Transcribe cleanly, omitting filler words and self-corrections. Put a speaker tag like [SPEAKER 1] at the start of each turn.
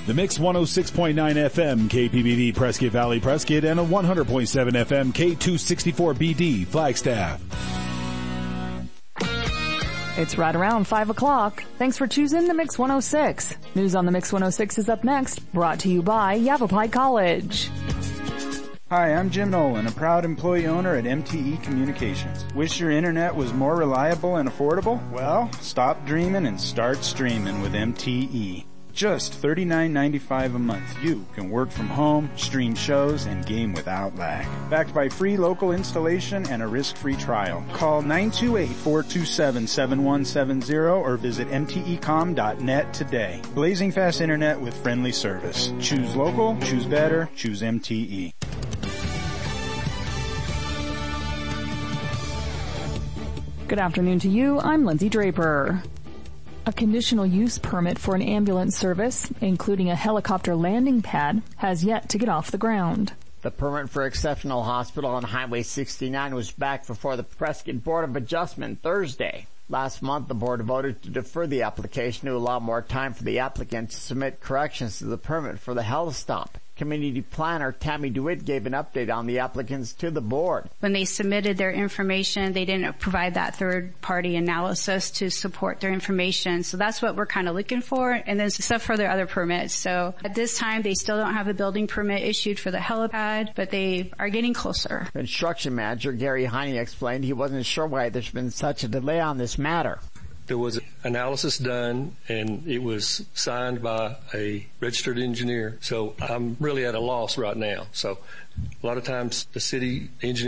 [SPEAKER 1] The Mix 106.9 FM KPBB Prescott Valley Prescott and a 100.7 FM K264BD Flagstaff.
[SPEAKER 2] It's right around 5 o'clock. Thanks for choosing the Mix 106. News on the Mix 106 is up next, brought to you by Yavapai College.
[SPEAKER 3] Hi, I'm Jim Nolan, a proud employee owner at MTE Communications. Wish your internet was more reliable and affordable? Well, stop dreaming and start streaming with MTE. Just $39.95 a month. You can work from home, stream shows, and game without lag. Backed by free local installation and a risk-free trial. Call 928-427-7170 or visit mtecom.net today. Blazing fast internet with friendly service. Choose local, choose better, choose MTE.
[SPEAKER 2] Good afternoon to you. I'm Lindsay Draper. A conditional use permit for an ambulance service, including a helicopter landing pad, has yet to get off the ground.
[SPEAKER 4] The permit for Exceptional Hospital on Highway 69 was back before the Prescott Board of Adjustment Thursday. Last month, the board voted to defer the application to allow more time for the applicant to submit corrections to the permit for the health stop. Community planner Tammy DeWitt gave an update on the applicants to the board.
[SPEAKER 5] When they submitted their information, they didn't provide that third-party analysis to support their information. So that's what we're kind of looking for, and then stuff for their other permits. So at this time, they still don't have a building permit issued for the helipad, but they are getting closer.
[SPEAKER 4] Construction manager Gary Heine explained he wasn't sure why there's been such a delay on this matter.
[SPEAKER 6] There was analysis done, and it was signed by a registered engineer. So I'm really at a loss right now. So a lot of times the city engineer